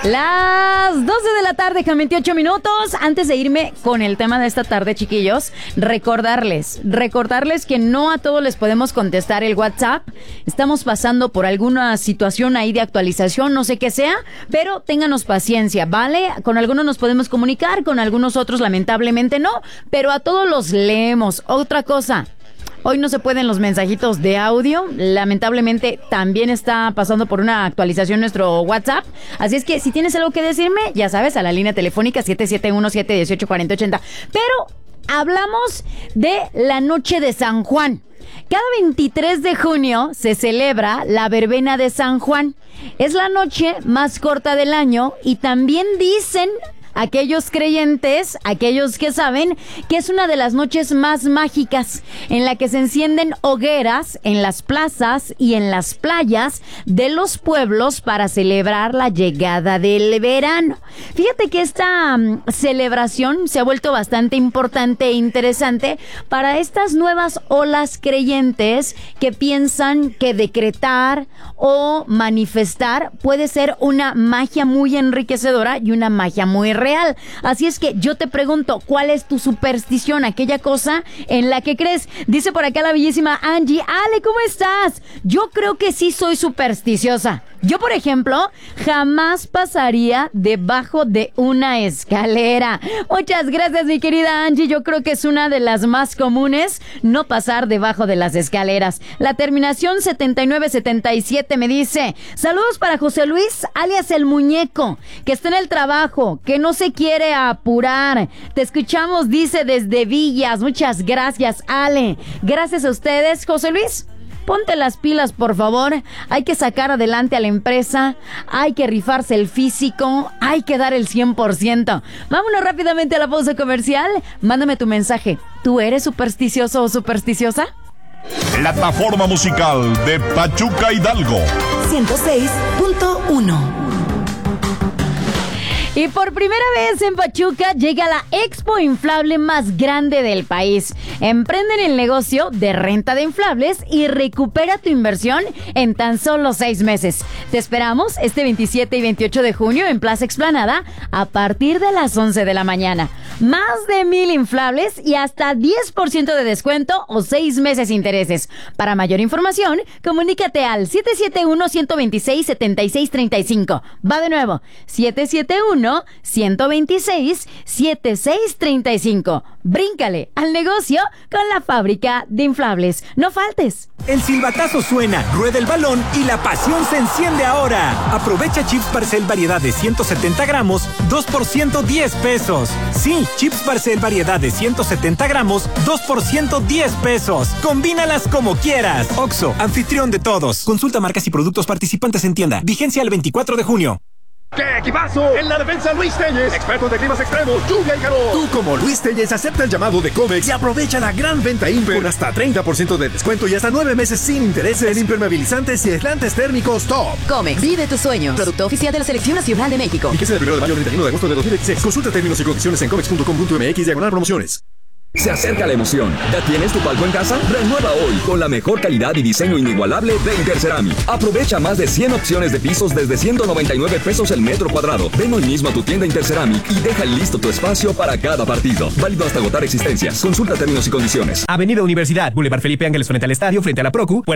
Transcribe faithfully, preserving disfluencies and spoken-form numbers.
Las doce de la tarde con veintiocho minutos. Antes de irme con el tema de esta tarde, chiquillos, recordarles, recordarles que no a todos les podemos contestar el WhatsApp. Estamos pasando por alguna situación ahí de actualización, no sé qué sea, pero ténganos paciencia, ¿vale? Con algunos nos podemos comunicar, con algunos otros lamentablemente no, pero a todos los leemos. Otra cosa, hoy no se pueden los mensajitos de audio. Lamentablemente también está pasando por una actualización nuestro WhatsApp. Así es que si tienes algo que decirme, ya sabes, a la línea telefónica siete siete uno, siete uno ocho, cuatro cero ocho cero. Pero hablamos de la noche de San Juan. Cada veintitrés de junio se celebra la verbena de San Juan. Es la noche más corta del año y también dicen aquellos creyentes, aquellos que saben, que es una de las noches más mágicas en la que se encienden hogueras en las plazas y en las playas de los pueblos para celebrar la llegada del verano. Fíjate que esta um, celebración se ha vuelto bastante importante e interesante para estas nuevas olas creyentes que piensan que decretar o manifestar puede ser una magia muy enriquecedora y una magia muy real. Así es que yo te pregunto, ¿cuál es tu superstición? Aquella cosa en la que crees. Dice por acá la bellísima Angie. Ale, ¿cómo estás? Yo creo que sí soy supersticiosa. Yo, por ejemplo, jamás pasaría debajo de una escalera. Muchas gracias, mi querida Angie. Yo creo que es una de las más comunes, no pasar debajo de las escaleras. La terminación setenta y nueve setenta y siete me dice: saludos para José Luis, alias el muñeco, que está en el trabajo, que no se quiere apurar. Te escuchamos, dice, desde Villas. Muchas gracias, Ale. Gracias a ustedes, José Luis. Ponte las pilas, por favor. Hay que sacar adelante a la empresa. Hay que rifarse el físico. Hay que dar el cien por ciento. Vámonos rápidamente a la pausa comercial. Mándame tu mensaje. ¿Tú eres supersticioso o supersticiosa? Plataforma musical de Pachuca Hidalgo. ciento seis punto uno. Y por primera vez en Pachuca llega la expo inflable más grande del país. Emprende en el negocio de renta de inflables y recupera tu inversión en tan solo seis meses. Te esperamos este veintisiete y veintiocho de junio en Plaza Explanada a partir de las once de la mañana. Más de mil inflables y hasta diez por ciento de descuento o seis meses intereses. Para mayor información, comunícate al siete siete uno, uno dos seis, siete seis tres cinco. Va de nuevo, siete siete uno, uno dos seis, siete seis tres cinco. Bríncale al negocio con la fábrica de inflables. No faltes. El silbatazo suena, rueda el balón y la pasión se enciende ahora. Aprovecha chips Barcel variedad de ciento setenta gramos, dos por ciento diez pesos. Sí, chips Barcel variedad de ciento setenta gramos, dos por ciento diez pesos. Combínalas como quieras. Oxxo, anfitrión de todos. Consulta marcas y productos participantes en tienda. Vigencia el veinticuatro de junio. ¡Qué equipazo! En la defensa, Luis Telles, expertos de climas extremos, lluvia y calor. Tú, como Luis Telles, acepta el llamado de Comex y aprovecha la gran venta Imper con hasta treinta por ciento de descuento y hasta nueve meses sin intereses en impermeabilizantes y aislantes térmicos top. Comex, vive tus sueños. Producto oficial de la Selección Nacional de México. Vigencia del primero de mayo al treinta y uno de agosto de dos mil veintiséis. Consulta términos y condiciones en comex punto com punto m x diagonal promociones. Se acerca la emoción. ¿Ya tienes tu palco en casa? Renueva hoy con la mejor calidad y diseño inigualable de Interceramic. Aprovecha más de cien opciones de pisos desde ciento noventa y nueve pesos el metro cuadrado. Ven hoy mismo a tu tienda Interceramic y deja listo tu espacio para cada partido. Válido hasta agotar existencias. Consulta términos y condiciones. Avenida Universidad, Boulevard Felipe Ángeles frente al estadio, frente a la Procu.